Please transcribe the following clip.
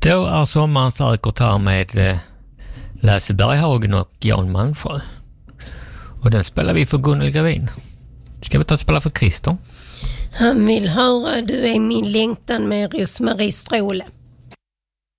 Då är sommaren säkert här med Lasse Berghagen och Jan Malmsjö. Och den spelar vi för Gunnel Gravin. Ska vi ta och spela för Christer? Han vill höra Du är min längtan med Rosmarie Stråle.